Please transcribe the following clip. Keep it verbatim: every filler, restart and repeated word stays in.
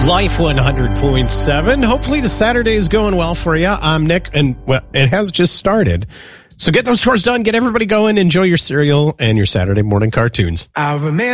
Life one hundred point seven. Hopefully the Saturday is going well for you. I'm Nick, and well, it has just started. So get those chores done, get everybody going, enjoy your cereal and your Saturday morning cartoons. I remember